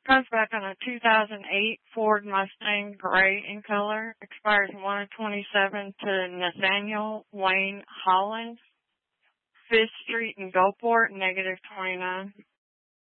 Comes back on a 2008 Ford Mustang gray in color. Expires 1/27 to Nathaniel Wayne Hollins, 5th Street in Gulfport, -29.